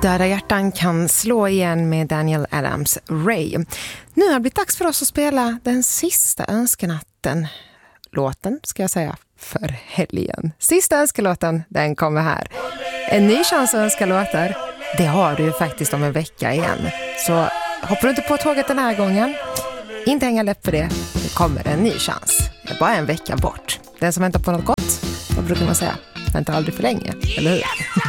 Döda hjärtan kan slå igen med Daniel Adams Ray. Nu har det blivit dags för oss att spela den sista önskenatten. Låten ska jag säga för helgen. Sista önskelåten, den kommer här. En ny chans att önska låtar, det har du ju faktiskt om en vecka igen. Så hoppar du inte på tåget den här gången, inte hänga läpp för det. Det kommer en ny chans. Det är bara en vecka bort. Den som väntar på något gott, vad brukar man säga? Väntar aldrig för länge, eller hur?